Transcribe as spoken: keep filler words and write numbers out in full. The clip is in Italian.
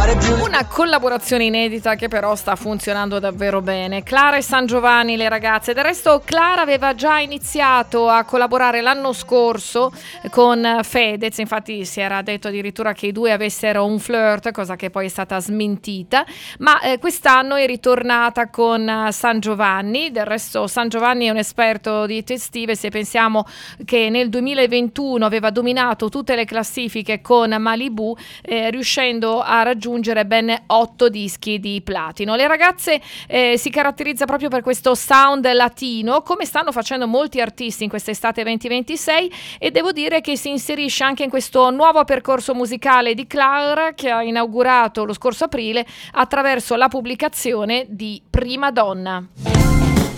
Una collaborazione inedita che però sta funzionando davvero bene. Clara e San Giovanni, le ragazze. Del resto Clara aveva già iniziato a collaborare l'anno scorso con Fedez, infatti si era detto addirittura che i due avessero un flirt, cosa che poi è stata smentita, ma eh, quest'anno è ritornata con San Giovanni. Del resto San Giovanni è un esperto di hit estive, se pensiamo che nel duemilaventuno aveva dominato tutte le classifiche con Malibu, eh, riuscendo a raggiungere ben otto dischi di platino. Le ragazze eh, si caratterizza proprio per questo sound latino, come stanno facendo molti artisti in quest'estate duemilaventisei, e devo dire che si inserisce anche in questo nuovo percorso musicale di Clara, che ha inaugurato lo scorso aprile attraverso la pubblicazione di Prima Donna.